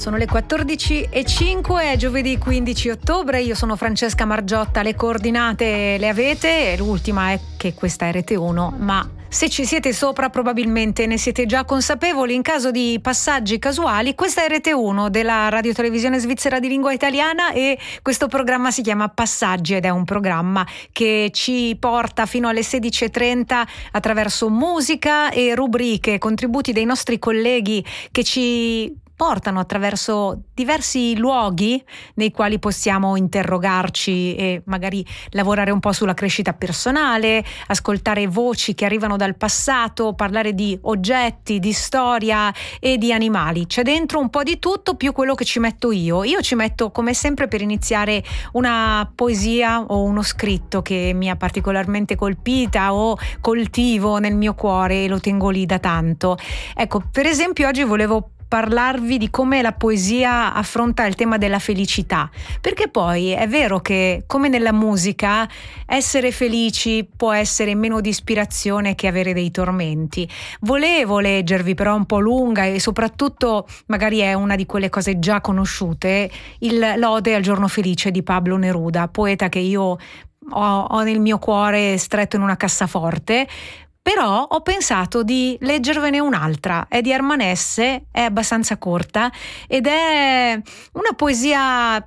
Sono le 14:05, è giovedì 15 ottobre, io sono Francesca Margiotta, le coordinate le avete, l'ultima è che questa è RT1, ma se ci siete sopra probabilmente ne siete già consapevoli. In caso di passaggi casuali, questa è RT1 della radiotelevisione svizzera di lingua italiana e questo programma si chiama Passaggi ed è un programma che ci porta fino alle 16:30 attraverso musica e rubriche, contributi dei nostri colleghi che ci portano attraverso diversi luoghi nei quali possiamo interrogarci e magari lavorare un po' sulla crescita personale, ascoltare voci che arrivano dal passato, parlare di oggetti, di storia e di animali. C'è dentro un po' di tutto, più quello che ci metto io. Io ci metto, come sempre, per iniziare, una poesia o uno scritto che mi ha particolarmente colpita o coltivo nel mio cuore e lo tengo lì da tanto. Ecco, per esempio oggi volevo parlarvi di come la poesia affronta il tema della felicità, perché poi è vero che, come nella musica, essere felici può essere meno di ispirazione che avere dei tormenti. Volevo leggervi, però un po' lunga e soprattutto magari è una di quelle cose già conosciute, l'Ode al giorno felice di Pablo Neruda, poeta che io ho nel mio cuore stretto in una cassaforte. Però ho pensato di leggervene un'altra, è di Armanesse, è abbastanza corta ed è una poesia,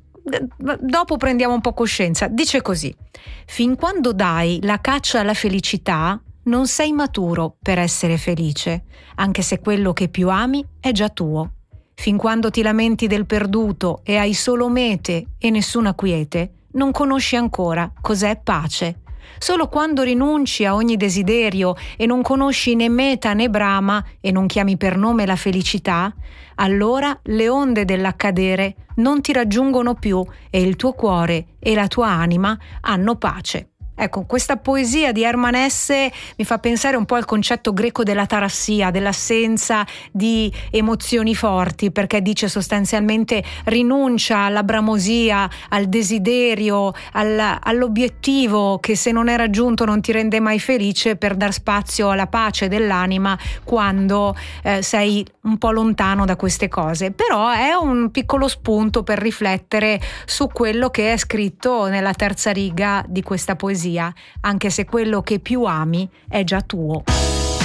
dopo prendiamo un po' coscienza. Dice così: fin quando dai la caccia alla felicità non sei maturo per essere felice, anche se quello che più ami è già tuo. Fin quando ti lamenti del perduto e hai solo mete e nessuna quiete, non conosci ancora cos'è pace. Solo quando rinunci a ogni desiderio e non conosci né meta né brama e non chiami per nome la felicità, allora le onde dell'accadere non ti raggiungono più e il tuo cuore e la tua anima hanno pace. Ecco, questa poesia di Armanesse mi fa pensare un po' al concetto greco della tarassia, dell'assenza di emozioni forti, perché dice sostanzialmente rinuncia alla bramosia, al desiderio, all'obiettivo che se non è raggiunto non ti rende mai felice, per dar spazio alla pace dell'anima quando sei un po' lontano da queste cose. Però è un piccolo spunto per riflettere su quello che è scritto nella terza riga di questa poesia, anche se quello che più ami è già tuo.